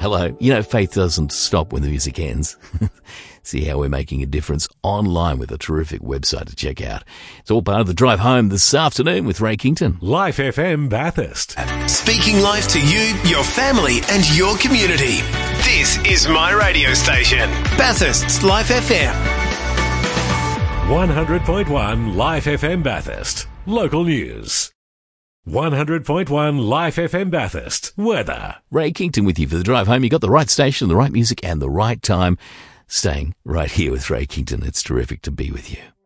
hello. Faith doesn't stop when the music ends. See how we're making a difference online with a terrific website to check out. It's all part of the drive home this afternoon with Ray Kington. Life FM Bathurst. Speaking life to you, your family and your community. This is my radio station, Bathurst's Life FM. 100.1 Life FM Bathurst. Local news. 100.1 Life FM Bathurst. Weather. Ray Kington with you for the drive home. You got the right station, the right music and the right time. Staying right here with Ray Kington. It's terrific to be with you.